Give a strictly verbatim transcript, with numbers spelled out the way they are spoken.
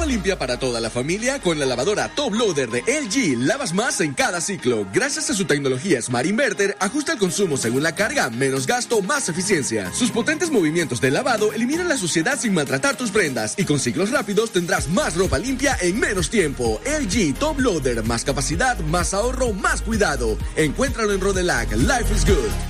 limpia para toda la familia con la lavadora Top Loader de L G. Lavas más en cada ciclo. Gracias a su tecnología Smart Inverter, ajusta el consumo según la carga, menos gasto, más eficiencia. Sus potentes movimientos de lavado eliminan la suciedad sin maltratar tus prendas. Y con ciclos rápidos tendrás más ropa limpia en menos tiempo. L G Top Loader, más capacidad, más ahorro, más cuidado. Encuéntralo en Rodelac. Life is good.